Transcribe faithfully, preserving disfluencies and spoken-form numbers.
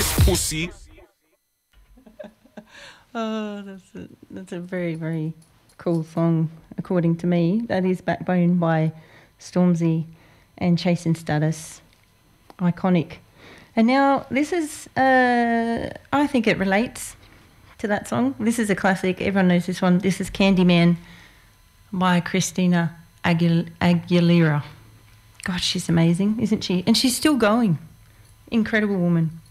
this pussy. Oh, that's a, that's a very, very cool song, according to me. That is Backbone by Stormzy and Chasing Status. Iconic. And now this is, uh, I think it relates to that song. This is a classic. Everyone knows this one. This is Candyman by Christina Aguil- Aguilera. God, she's amazing, isn't she? And she's still going. Incredible woman.